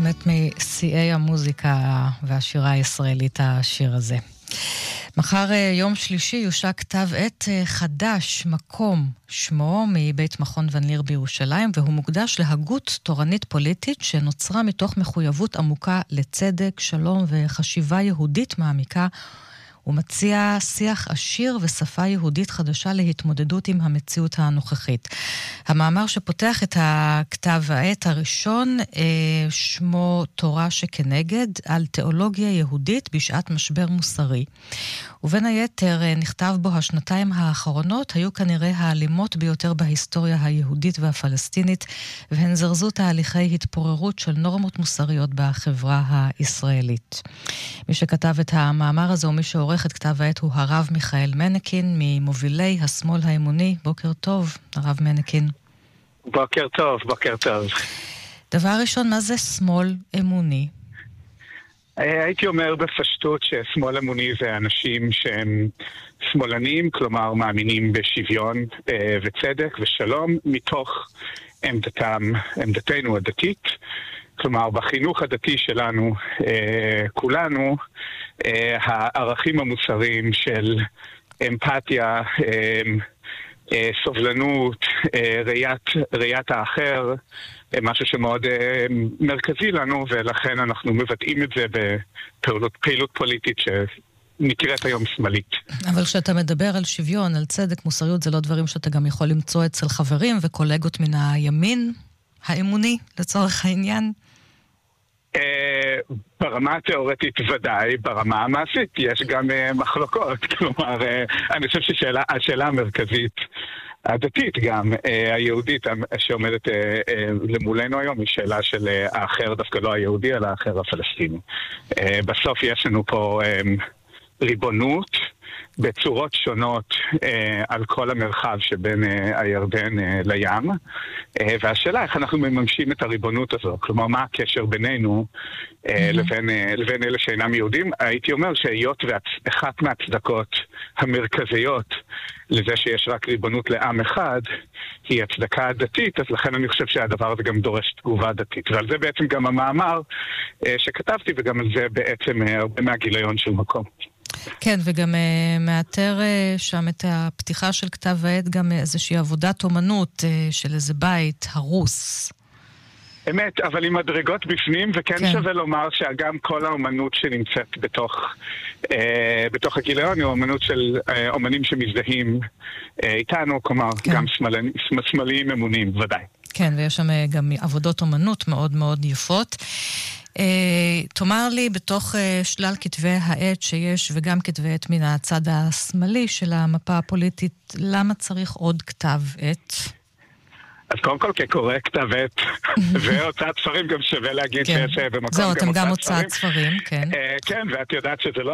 באמת משיאי המוזיקה והשירה הישראלית השיר הזה. מחר יום שלישי יושק כתב עת חדש, מקום, שמו מבית מכון ון ליר בירושלים, והוא מוקדש להגות תורנית פוליטית שנוצרה מתוך מחויבות עמוקה לצדק, שלום וחשיבה יהודית מעמיקה, ומציע שיח עשיר ושפה יהודית חדשה להתמודדות עם המציאות הנוכחית. המאמר שפותח את הכתב העת הראשון, שמו תורה שכנגד, על תיאולוגיה יהודית בשעת משבר מוסרי. ובין היתר נכתב בו השנתיים האחרונות היו כנראה האלימות ביותר בהיסטוריה היהודית והפלסטינית, והן זרזו תהליכי התפוררות של נורמות מוסריות בחברה הישראלית. מי שכתב את המאמר הזה ומי שעורך את כתב העת הוא הרב מיכאל מנקין, ממובילי השמאל האמוני. בוקר טוב, הרב מנקין. בוקר טוב, בוקר טוב. דבר ראשון, מה זה שמאל אמוני? הייתי אומר בפשטות ששמאל אמוני זה אנשים שהם שמאלנים, כלומר מאמינים בשוויון וצדק ושלום, מתוך עמדתנו הדתית. כלומר, בחינוך הדתי שלנו, כולנו, הערכים המוסריים של אמפתיה, סובלנות, ראיית האחר, משהו שמאוד מרכזי לנו, ולכן אנחנו מבטאים את זה בפעילות פוליטית שנקראת היום שמאלית. אבל כשאתה מדבר על שוויון, על צדק, מוסריות, זה לא דברים שאתה גם יכול למצוא אצל חברים וקולגות מן הימין האמוני, לצורך העניין? ברמה התיאורטית ודאי, ברמה המעשית יש גם מחלוקות. כלומר, אני חושב שהשאלה המרכזית הדתית גם, היהודית שעומדת למולנו היום, היא שאלה של האחר, דווקא לא היהודי, אלא האחר הפלסטיני. בסוף יש לנו פה ריבונות בצורות שונות על כל המרחב שבין הירדן לים, והשאלה איך אנחנו מממשים את הריבונות הזו, כלומר מה הקשר בינינו לבין אלה שאינם יהודים. הייתי אומר שהיות ואחת מהצדקות המרכזיות לזה שיש רק ריבונות לעם אחד היא הצדקה דתית, אז לכן אני חושב שהדבר הזה גם דורש תגובה דתית, ועל זה בעצם גם המאמר שכתבתי, וגם על זה בעצם הרבה מהגיליון של מקום. כן, וגם מאתר שם את הפתיחה של כתב העת, גם איזושהי עבודת אומנות של איזה בית הרוס. אמת, אבל עם מדרגות בפנים, וכן כן. שווה לומר שגם כל האומנות שנמצאת בתוך הגיליון היא אומנות של אומנים שמזדהים איתנו, כלומר כן. גם שמאליים אמונים, ודאי. כן, ויש שם גם עבודות אומנות מאוד מאוד יפות. תאמר לי, בתוך שלל כתבי העת שיש, וגם כתבי עת מן הצד השמאלי של המפה הפוליטית, למה צריך עוד כתב עת? אז קודם כל כקורא כתב עת והוצאת ספרים גם שווה להגיד שיש במקום גם זהו, אתם גם הוצאת ספרים, כן. כן, ואת יודעת שזה לא